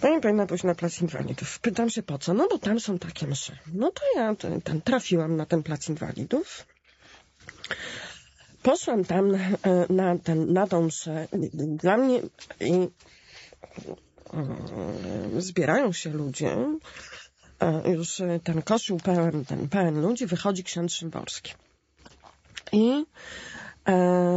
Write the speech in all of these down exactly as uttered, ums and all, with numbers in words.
No i powinna pójść na plac inwalidów. Pytam się po co? No bo tam są takie msze. No to ja ten, trafiłam na ten plac inwalidów. Poszłam tam na, ten, na tą mszę. Dla mnie i zbierają się ludzie. Już ten kościół pełen, ten pełen ludzi, wychodzi ksiądz Szymborski. I e,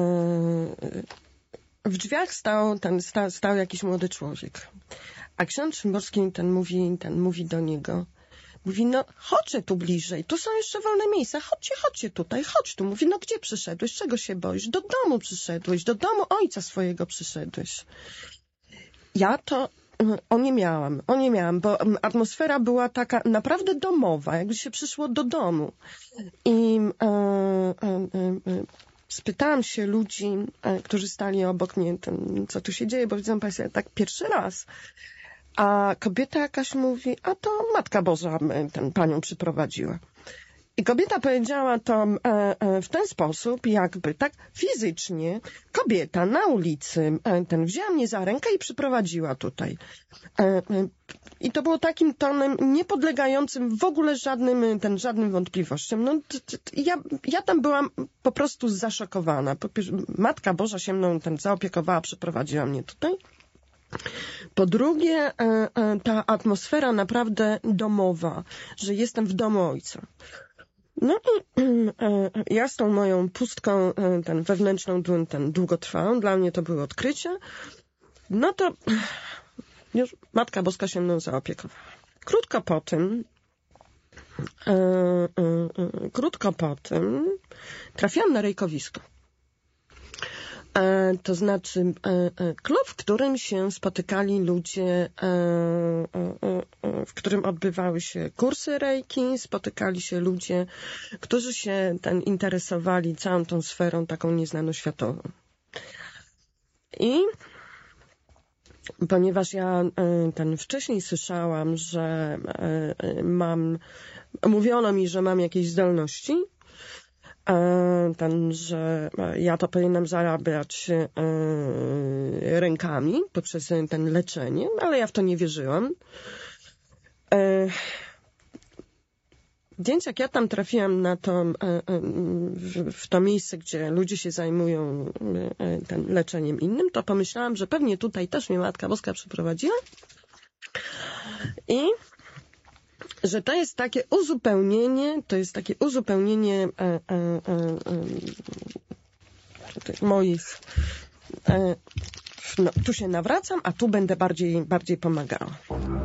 w drzwiach stał, ten, stał, stał jakiś młody człowiek. A ksiądz Szymborski ten mówi, ten mówi do niego, mówi, no chodźcie tu bliżej, tu są jeszcze wolne miejsca, chodźcie, chodźcie tutaj, chodź tu. Mówi, no gdzie przyszedłeś, czego się boisz? Do domu przyszedłeś, do domu ojca swojego przyszedłeś. Ja to o nie miałam, o nie miałam, bo atmosfera była taka naprawdę domowa, jakby się przyszło do domu. I e, e, e, spytałam się ludzi, e, którzy stali obok mnie, ten, co tu się dzieje, bo widzą Państwo, tak pierwszy raz. A kobieta jakaś mówi, a to Matka Boża ten panią przyprowadziła. I kobieta powiedziała to e, e, w ten sposób, jakby tak fizycznie kobieta na ulicy e, ten wzięła mnie za rękę i przyprowadziła tutaj. E, e, I to było takim tonem niepodlegającym w ogóle żadnym, ten, żadnym wątpliwościom. No, t, t, ja, ja tam byłam po prostu zaszokowana. Po pierwsze, Matka Boża się mną ten zaopiekowała, przyprowadziła mnie tutaj. Po drugie, e, e, ta atmosfera naprawdę domowa, że jestem w domu ojca. No i e, ja z tą moją pustką, e, ten wewnętrzną, ten długotrwałą, dla mnie to były odkrycie, no to już Matka Boska się mną zaopiekowała. Krótko po tym, e, e, e, krótko po tym trafiłam na rejkowisko. E, to znaczy e, e, klub, w którym się spotykali ludzie, e, e, e, w którym odbywały się kursy rejki, spotykali się ludzie, którzy się ten, interesowali całą tą sferą taką nieznaną światową. I ponieważ ja e, ten wcześniej słyszałam, że e, mam, mówiono mi, że mam jakieś zdolności, ten, że ja to powinnam zarabiać e, rękami poprzez ten leczenie, ale ja w to nie wierzyłam. E, więc jak ja tam trafiłam na to, e, w, w to miejsce, gdzie ludzie się zajmują e, ten leczeniem innym, to pomyślałam, że pewnie tutaj też mnie Matka Boska przyprowadziła i że to jest takie uzupełnienie, to jest takie uzupełnienie e, e, e, moich, e, no, tu się nawracam, a tu będę bardziej, bardziej pomagała.